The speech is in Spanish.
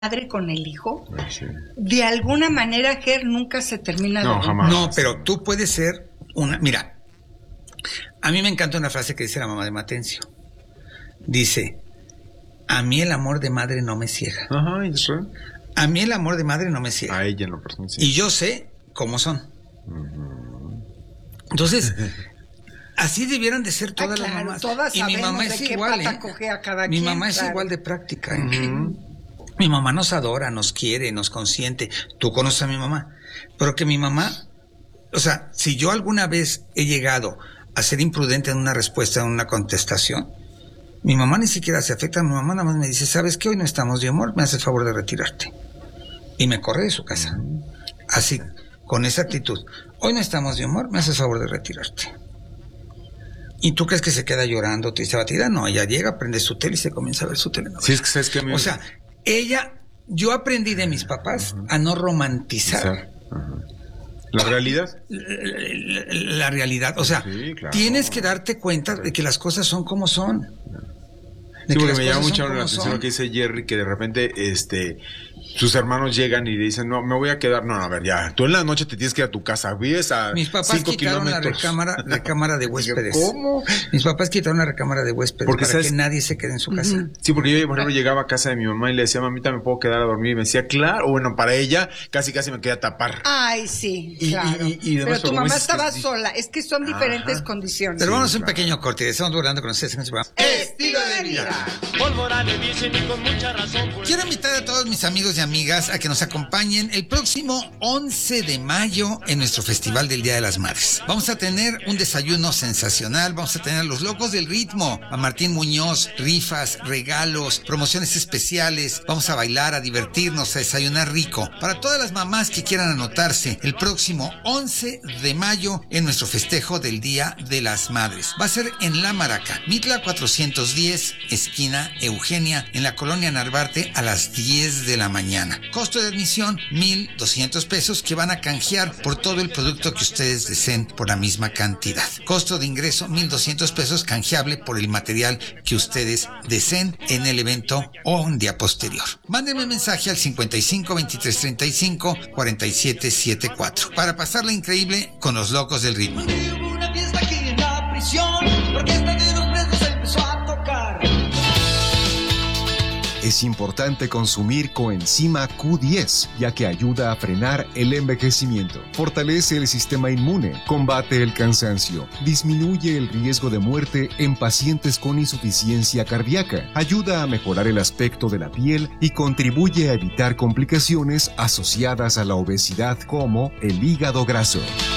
madre con el hijo, Sí. de alguna manera Ger nunca se termina de No, romper. jamás. No, pero tú puedes ser una... Mira, a mí me encanta una frase que dice la mamá de Matencio. Dice, a mí el amor de madre no me ciega. Ajá, ¿y después? A mí el amor de madre no me ciega. A ella en lo personal, sí. Y yo sé cómo son. Entonces, así debieran de ser todas las claro, mamás. todas Y mi sabemos mamá de es qué igual, pata cojea cada Mi quien, mamá es claro. igual de práctica. Mi mamá nos adora, nos quiere, nos consiente. Tú conoces a mi mamá. Pero que mi mamá, o sea, si yo alguna vez he llegado a ser imprudente en una respuesta, en una contestación, mi mamá ni siquiera se afecta. Mi mamá nada más me dice, ¿sabes qué? Hoy no estamos de humor, me hace el favor de retirarte. Y me corre de su casa. Así, con esa actitud. Hoy no estamos de humor, me hace el favor de retirarte. ¿Y tú crees que se queda llorando, triste, batida? No, ella llega, prende su tele y se comienza a ver su telenovela. Sí, es que sabes que a mí... O sea, yo aprendí de mis papás a no romantizar Ajá. ¿La realidad? la realidad. O sea, Sí, claro. tienes que darte cuenta de que las cosas son como son. Sí, porque me llama cosas mucho son la como atención son. lo que dice Jerry, que de repente sus hermanos llegan y le dicen, no, me voy a quedar, no, a ver, ya, tú en la noche te tienes que ir a tu casa, vives a Mis papás 5 quitaron la kilómetros. recámara de huéspedes. ¿Cómo? Mis papás quitaron la recámara de huéspedes Porque, para ¿sabes? que nadie se quede en su casa. Sí, porque yo, por ejemplo, llegaba a casa de mi mamá y le decía, mamita, ¿me puedo quedar a dormir? Y me decía, claro, bueno, para ella casi me quería tapar. Ay, sí, Y- claro. y demás, pero tu como mamá dices que estaba sí. sola. Es que son diferentes Ajá. condiciones. Pero vamos a un claro. pequeño corte. Estamos volando con ustedes en este programa. Estilo de vida. Pólvora le dicen y con mucha razón, pues. Quiero invitar a todos mis amigos y amigas a que nos acompañen el próximo 11 de mayo en nuestro Festival del Día de las Madres. Vamos a tener un desayuno sensacional, vamos a tener a los locos del ritmo, a Martín Muñoz, rifas, regalos, promociones especiales, vamos a bailar, a divertirnos, a desayunar rico. Para todas las mamás que quieran anotarse, el próximo 11 de mayo en nuestro festejo del Día de las Madres. Va a ser en La Maraca, Mitla 410, esquina Eugenia, en la colonia Narvarte, a las 10 de la mañana. Costo de admisión, 1,200 pesos, que van a canjear por todo el producto que ustedes deseen por la misma cantidad. Costo de ingreso, 1,200 pesos, canjeable por el material que ustedes deseen en el evento o un día posterior. Mándenme mensaje al 55 23 35 47 74 para pasarla increíble con los locos del ritmo. Hubo una fiesta aquí en la prisión, la orquesta de los presos empezó a tocar. Es importante consumir coenzima Q10, ya que ayuda a frenar el envejecimiento, fortalece el sistema inmune, combate el cansancio, disminuye el riesgo de muerte en pacientes con insuficiencia cardíaca, ayuda a mejorar el aspecto de la piel y contribuye a evitar complicaciones asociadas a la obesidad como el hígado graso.